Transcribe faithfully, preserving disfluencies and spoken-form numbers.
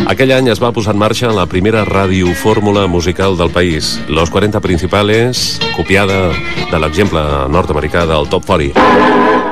Aquell any es va posar en marxa la primera radiofórmula musical del país, Los cuarenta Principales, copiada de l'exemple nord-americà del Top quaranta.